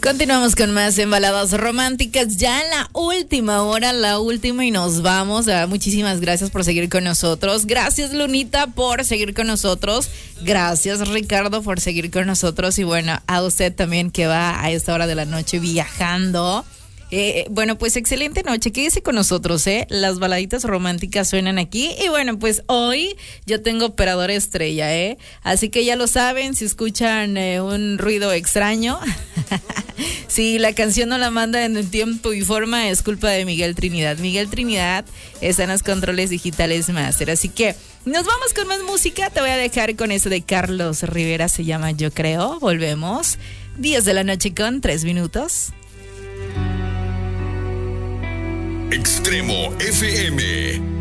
Continuamos con más en Baladas Románticas, ya en la última hora, y nos vamos. Muchísimas gracias por seguir con nosotros. Gracias, Lunita, por seguir con nosotros. Gracias, Ricardo, por seguir con nosotros. Y bueno, a usted también que va a esta hora de la noche viajando. Bueno, pues excelente noche, quédese con nosotros, las baladitas románticas suenan aquí. Y bueno, pues hoy yo tengo operadora estrella, así que ya lo saben, si escuchan un ruido extraño, si la canción no la manda en el tiempo y forma, es culpa de Miguel Trinidad. Miguel Trinidad está en los controles digitales master, así que nos vamos con más música. Te voy a dejar con eso de Carlos Rivera, se llama Yo Creo. Volvemos, 10 de la noche con 3 minutos. Extremo FM.